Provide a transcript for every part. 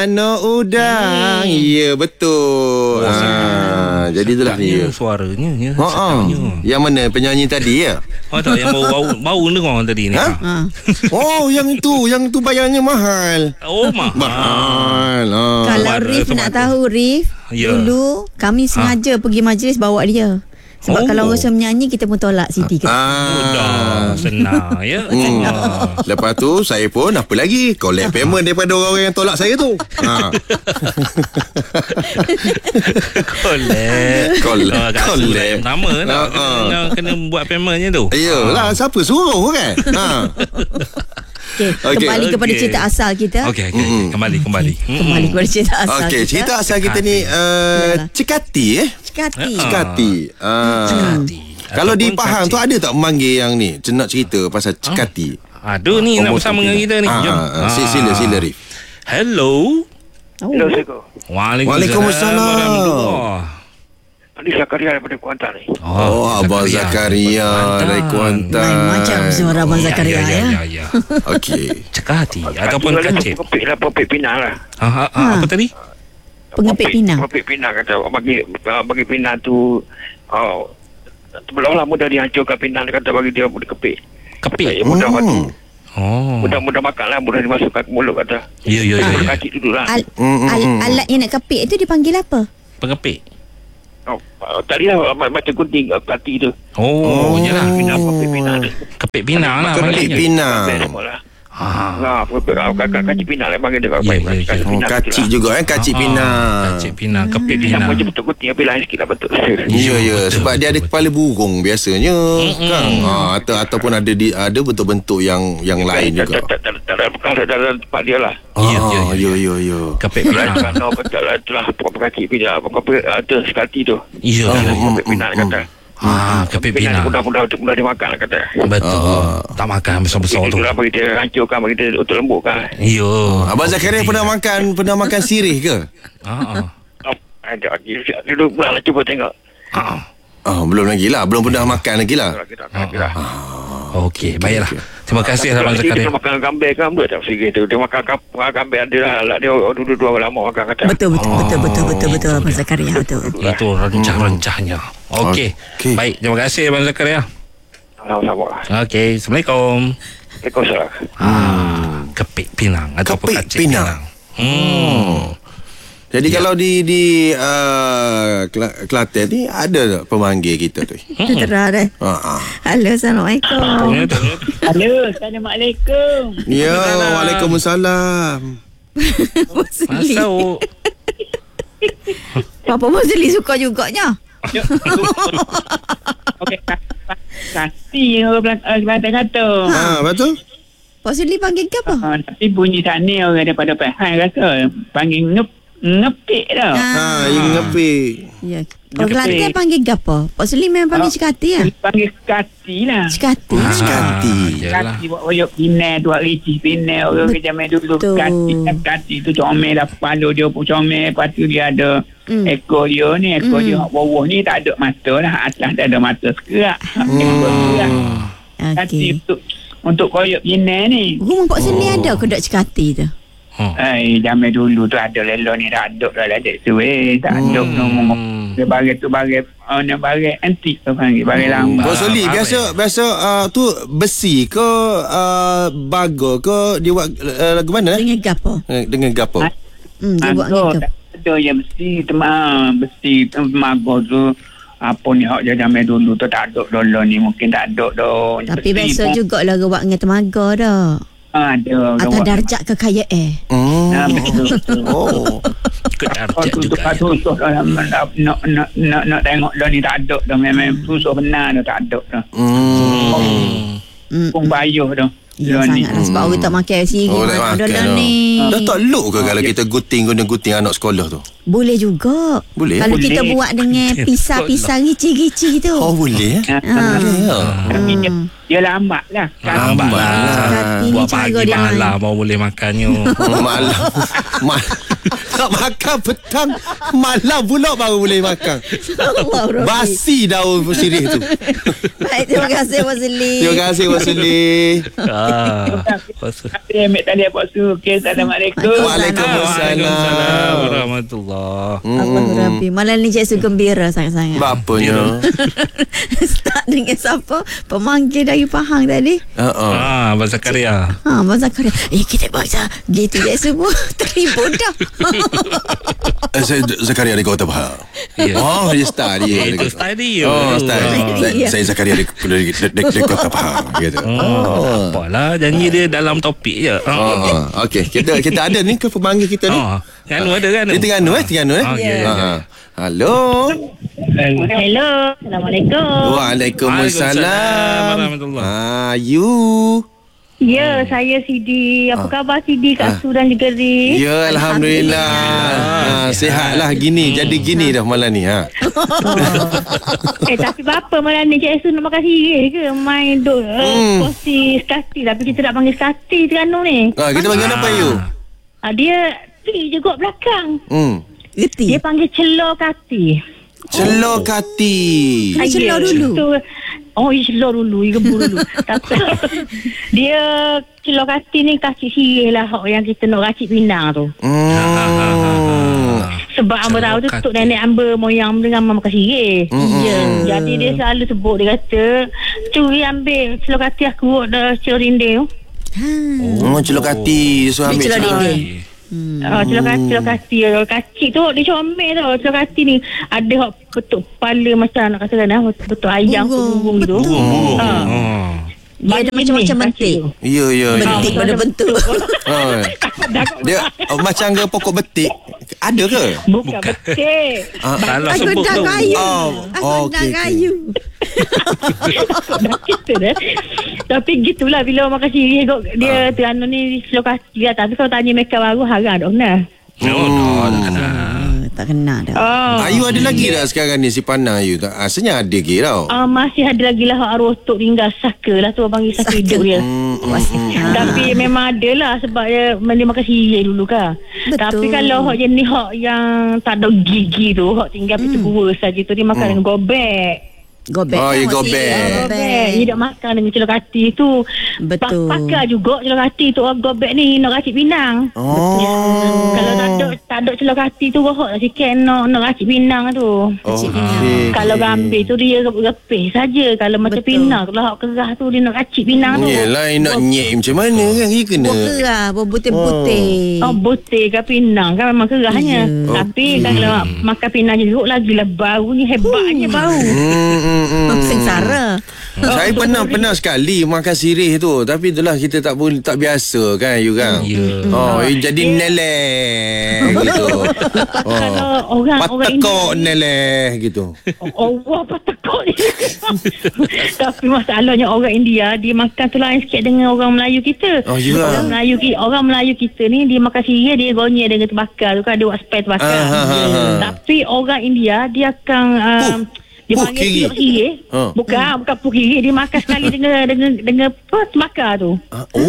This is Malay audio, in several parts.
Anak udang. Ya, betul. Jadi itulah dia. Suaranya ya. Yang mana penyanyi tadi ya? Tak, yang bau dengar tadi ni. Oh, yang itu bayarnya mahal. Oh, mahal. Kalau Rif nak tahu, Rif, dulu kami sengaja pergi majlis bawa dia. Sebab kalau orang rasa menyanyi, kita pun tolak CD kita. Mudah, senang ya. Lepas tu saya pun apa lagi, collect payment daripada orang-orang yang tolak saya tu. Collect. Pertama lah kena buat paymentnya tu. Iyalah, siapa suruh kan? Kembali kepada cerita asal kita. Kembali kepada cerita asal kita. Cerita asal kita ni Cekati. Cekati. Kalau di Pahang tu ada tak memanggil yang ni, nak cerita pasal Cekati? Ada ni nak bersama dengan kita ni. Sila Rif. Hello. Assalamualaikum. Waalaikumsalam. Ini Zakaria daripada Kuantan ni. Abang Zakaria dari Kuantan. Lain macam suara Abang Zakaria ya. Okey. Cekati ataupun kacip. Pengepit Pinang lah. Apa tadi? Pengepit Pinang. Pengepit Pinang kata bagi Pinang tu belum lama dah dihancurkan Pinang, dia kata bagi dia dikepit. Kepit. Mudah waktu. Mudah makan lah, mudah dimasukkan ke mulut kata. Ya. Kacik dulu lah. Alat yang nak kepit itu dipanggil apa? Pengepit. Tadi lah macam gunting kati tu. Yalah. Kepit Pinang lah. Kepit Pinang. Kacik Pinang lah panggil dia. Kacik juga Kacik Pinang. Kacik Pinang, kepit Pinang. Macam betul gunting tapi lain sikit lah betul. Ya. Sebab dia ada kepala burung biasanya kan. Ataupun ada bentuk-bentuk yang lain juga. Tak ada bekas dalam tempat dia lah. Ya. Kepit Pinang. Kalau kata lah itulah kacik Pinang. Ada sekati tu. Ya. Kepit Pinang kata. Kepit Pinang. Mudah dimakan lah kata. Betul. Tak makan besar-besar tu. Itulah bagi dia hancurkan, bagi dia untuk lembutkan. Ya. Abang Zakaria pernah makan sirih ke? Ada. Dulu pula cuba tengok. Belum lagi lah. Belum pernah makan lagi lah. Okey, baiklah. Terima kasih Abang Zakaria. Dia makan gambir kan, tak sirih tu. Dia makan gambir ada lah. Dia dua lama makan kata. Betul Abang Zakaria betul. Itu rencah-rencahnya. Okey. Baik, terima kasih Abang Zakaria. Sama-sama. Okey, Assalamualaikum. Waalaikumsalam. Kepit Pinang ataupun kacip Pinang. Jadi kalau di Kelantan ni ada tak pemanggil kita tu? Terah dah. Halo, Assalamualaikum. Halo, Assalamualaikum. Ya, Waalaikumsalam. Masuk. Papa Musli suka juganya. Okey, Kati orang Kelantan kata. Betul? Pak Suli panggil ke apa? Tapi bunyi sana orang daripada Pahang kata panggil ngepik dah. Yang ngepik. Ya. Orang Kelantan panggil apa? Pak Suli memang panggil Cekati ya? Panggil Kati lah. Cekati. Kati buat oyok Pinang tu, buat ricih Pinang orang kejamai dulu. Kati tu comel lah, kepala dia pun comel. Lepas tu dia ada ekor dia ni, ekor dia bawah ni tak ada mata lah, atas tak ada mata sekerak. Ekor tu lah. Kati untuk koyok Pinang ni. Rumah Pak Suli ada ke dok Cekati tu? Zaman dulu tu ada lelo ni tak ada lah dek suwe, tak ada nombor bagai tu bagai antik tu panggil bagai lama. Pak Suli biasa tu besi ke bago ke dia buat lagu mana? Dengan gapo? Dengan gapo? Dia buat gitu. Ada yang besi mago tu apa ni hak zaman dulu tu tak ada dulu ni mungkin tak ada dah. Tapi biasa jugalah buat dengan temaga dah. Ada atau darjat kekayaan. Betul. Darjat juga. Nak tengok dah ni tak ada dah, memang susah benar dah, tak ada dah. Pun bayuh dah. Ya, sangatlah sebab orang tak makan sirih. Dah tak look ke kalau kita guna gunting anak sekolah tu? Boleh juga. Boleh. Kalau kita buat dengan pisah-pisah rici-rici tu. Boleh. Dia lambat lah. Buat pagi malam baru boleh makannya. Malam Tak makan petang, malam pula baru boleh makan. Allah, Rabbi. Basi daun sirih tu. Baik, terima kasih Wasli. Terima kasih Wasli. Ambil tali Pak Su. Okey, Assalamualaikum. Waalaikumsalam warahmatullahi. Allah Rabbi. Malam ni Cik Su gembira sangat-sangat. Bapanya. Start dengan siapa? Pemanggil dari Pahang tadi. Abang Zakaria. Abang Zakaria. Kita baca gitu Cik Su pun terhibur dah. Saya Zakaria dari Kota Pahang. Oh, dia start dia. Itu style dia. Oh, start. Saya Zakaria dari Kota Pahang gitu. Apalah, janji dia dalam topik je. Okey, kita ada ni ke pemanggil kita ni? Terengganu ada kan? Di Terengganu Halo. Hello. Assalamualaikum. Waalaikumsalam. Warahmatullahi. You. Ya, saya Sidi. Apa khabar Sidi, Kak Su dan juga Ri? Ya, Alhamdulillah. Sihatlah gini. Jadi gini dah malam ni. Tapi bapa malam ni Cik Su nak makan sirih ke? Main duk porsi skati. Tapi kita nak panggil skati Terengganu ni. Kita panggil apa you? Dia Ti je kot belakang. Geti. Dia panggil celor kati. Celor kati. Celor dulu. Celor dulu. Gebur dulu. Tapi dia celor kati ni kacik sirih lah yang kita nak racik pinang tu. Sebab Amba tahu tu tok nenek Amba moyang dengan Amba makan sirih. Jadi dia selalu sebut, dia kata curi ambil celor kati aku dah celor dinding tu. Celor kati. So ambil celor dinding. Celor kati kacik tu dia comel tau. Celor kati ni ada hok betul kepala macam nak kata kan betul ayam burung gitu. Dia ada macam-macam bentik. Ya. Bentik pada bentuk. Dia macam ke pokok betik. Ada ke? Bukan betik. Kalau Aku sebut dah tu. kayu. Aku dah okey. kayu. Tapi gitulah bila orang makan sirih dia Terengganu ni lokasi lah. Tapi kalau tanya mereka baru harga dah kena. Tak kena. Tak kena dah. Ayu ada lagi tak sekarang ni si Pana Ayu? Asalnya ada ke tau. Masih ada lagi lah arwah Tok tinggal Saka lah tu. Abang panggil Saka hidup dia. Tapi memang ada lah sebab dia makan sirih dulu kan. Tapi kalau hok jenis hok yang tak ada gigi tu, hok tinggal pintu gua saja tu, dia makan dengan gobek. Gobek. Gobek. Dia tak makan dengan celor kati tu. Betul. Pakar juga celor kati tu. Orang gobek ni nak racik pinang. Kalau tak ada celor kati tu, rohok lah sikit nak racik pinang tu. Kalau gambil tu dia repih saja. Kalau macam pinang, kalau hok kerah tu dia nak racik pinang tu. Yelah, nak nyek macam mana kan dia kena. Kerah, berbutir-butir. Butir ke pinang kan memang kerahnya. Tapi kalau makan pinang jeruk lagilah baunya, hebatnya bau. Sengsara. Saya pernah sekali makan sirih tu. Tapi itulah kita tak biasa kan you kan. Jadi neleh gitu. Kalau orang patekok neleh gitu. Orang patekok ni. Tapi masalahnya orang India dia makan tu lain sikit dengan orang Melayu kita. Orang Melayu kita ni dia makan sirih dia gonyek dengan terbakar tu kan, dia buat spare terbakar. Tapi orang India dia akan dia panggil piuk sirih. Bukan puh kiri. Dia makan sekali dengan terbakar tu.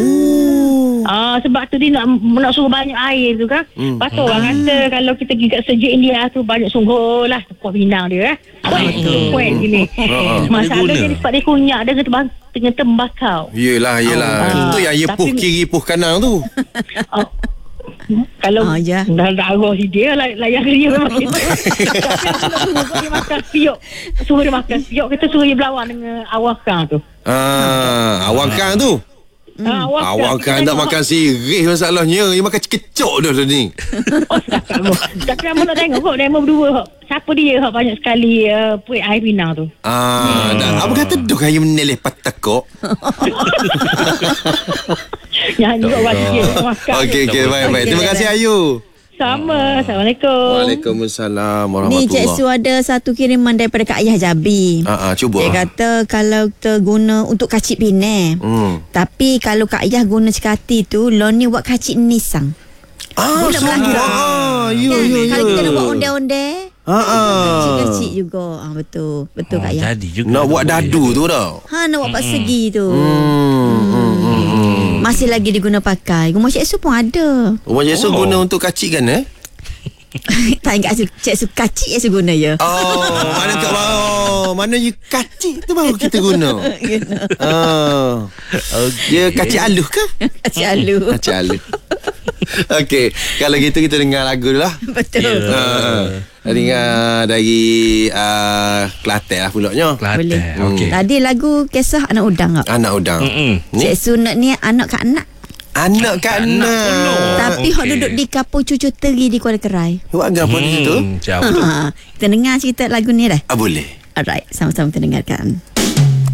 Sebab tu dia nak suruh banyak air tu kan. Lepas tu orang kata kalau kita pergi kat sejuk India tu banyak sungguh lah tepuk pinang dia. Kuat gini. Masalahnya sebab dia kunyak dengan tembakau. Yelah. Itu yang puh kiri puh kanan tu. Kalau dah arwah dia layak dia memang kita. Tapi dia makan piuk. Suruh dia makan piuk. Kita suruh dia berlawan dengan awakang tu. Awakang tu? Awakang tak makan sirih masalahnya. Dia makan kecok dah ni. Tapi kamu nak tengok kok demo berdua. Siapa dia banyak sekali puik air pinang tu. Apa kata duk kayu meneleh patekok? Nyanyi kat wajib makan. Okey, baik. Terima kasih Ayu. Sama. Assalamualaikum. Waalaikumsalam warahmatullahi. Ni Cik Su ada satu kiriman daripada Kak Ayah Jabi. Cuba. Dia kata kalau kita guna untuk kacik pinang. Tapi kalau Kak Ayah guna cekati tu, lon ni buat kacik nisang. Boleh melanggar. Kalau kita nak buat onde-onde, kecil-kecil juga. Betul Kak Ayah. Jadi juga. Nak buat dadu tu tau. Nak buat persegi tu. Masih lagi diguna pakai. Rumah Cik Su pun ada. Rumah Cik Su guna untuk kacik kan Tak ingat cik su kacik yang guna ya. Mana tak mau. Mana you kacik tu baru kita guna. Dia kacik aluh ke? Kacik aluh. Kacik aluh. Okey, kalau gitu kita dengar lagu dulu lah. Betul. Dengar dari Kelantan lah pulaknya. Boleh. Okey. Tadi lagu kisah anak udang tak? Anak udang. Cik Su ni anak kat anak. Anak kat anak. Tapi hok duduk di kampung Cucu Teri di Kuala Kerai. Awak agak apa di situ? Jauh. Kita dengar cerita lagu ni dah. Boleh. Alright, sama-sama kita dengarkan.